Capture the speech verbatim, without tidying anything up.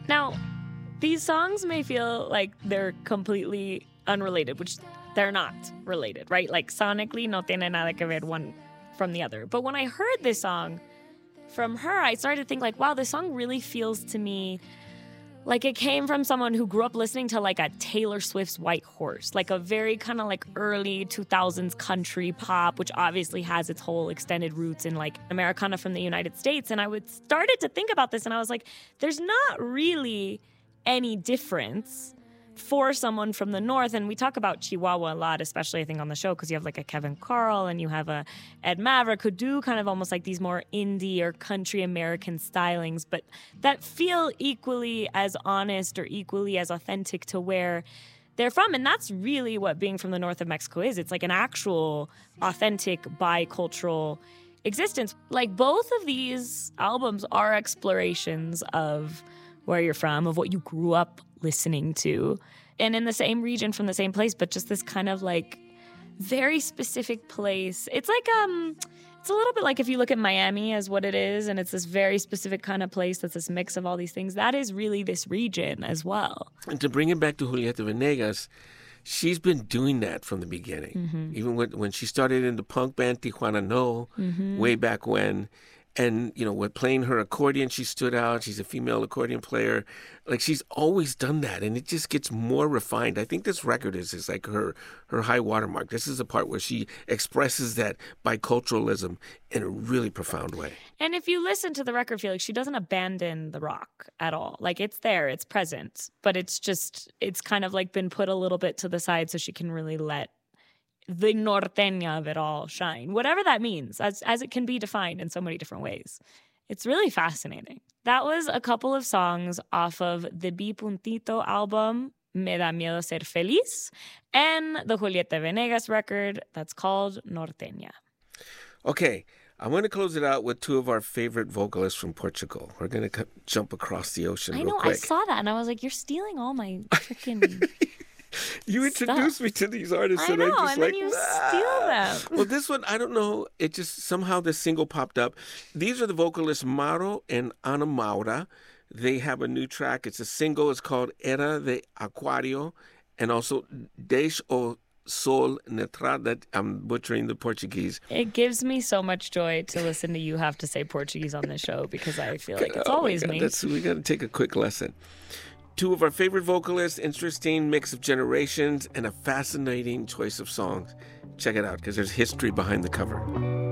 Now, these songs may feel like they're completely unrelated, which they're not related, right? Like sonically, no tiene nada que ver one from the other. But when I heard this song from her, I started to think like, wow, this song really feels to me like it came from someone who grew up listening to like a Taylor Swift's White Horse, like a very kind of like early two thousands country pop, which obviously has its whole extended roots in like Americana from the United States. And I would started to think about this and I was like, there's not really any difference for someone from the North. And we talk about Chihuahua a lot, especially I think on the show, because you have like a Kevin Carl and you have a Ed Maverick who do kind of almost like these more indie or country American stylings, but that feel equally as honest or equally as authentic to where they're from. And that's really what being from the north of Mexico is. It's like an actual authentic bicultural existence. Like both of these albums are explorations of where you're from, of what you grew up listening to, and in the same region from the same place, but just this kind of like very specific place. It's like, um, it's a little bit like if you look at Miami as what it is, and it's this very specific kind of place that's this mix of all these things. That is really this region as well. And to bring it back to Julieta Venegas, she's been doing that from the beginning. Mm-hmm. Even when, when she started in the punk band Tijuana No, mm-hmm. way back when. And, you know, with playing her accordion, she stood out. She's a female accordion player. Like, she's always done that, and it just gets more refined. I think this record is, is like her, her high watermark. This is the part where she expresses that biculturalism in a really profound way. And if you listen to the record, feel like she doesn't abandon the rock at all. Like, it's there, it's present, but it's just, it's kind of like been put a little bit to the side so she can really let the norteña of it all shine, whatever that means, as as it can be defined in so many different ways. It's really fascinating. That was a couple of songs off of the B. Puntito album, Me Da Miedo Ser Feliz, and the Julieta Venegas record that's called Norteña. Okay, I'm going to close it out with two of our favorite vocalists from Portugal. We're going to jump across the ocean I real know, quick. I saw that, and I was like, you're stealing all my freaking... You introduced stuff. me to these artists, I and know, I'm just and like, then you ah. steal them. Well, this one, I don't know. It just somehow this single popped up. These are the vocalists Mauro and Ana Maura. They have a new track. It's a single. It's called Era de Aquario, and also Deixe o Sol Netrar. That I'm butchering the Portuguese. It gives me so much joy to listen to you have to say Portuguese on this show because I feel like it's Oh, always God, me. That's, we got to take a quick lesson. Two of our favorite vocalists, interesting mix of generations, and a fascinating choice of songs. Check it out, because there's history behind the cover.